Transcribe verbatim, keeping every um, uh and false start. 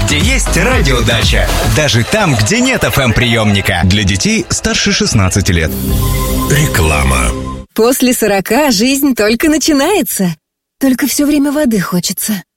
где есть радиодача. Даже там, где нет эф эм-приемника. Для детей старше шестнадцати лет. Реклама. После сорока жизнь только начинается. Только все время воды хочется.